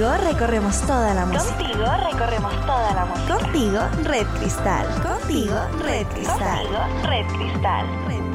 Contigo recorremos toda la música. Contigo recorremos toda la música. Contigo, Red Cristal. Contigo, Red Cristal. Contigo, Red Cristal.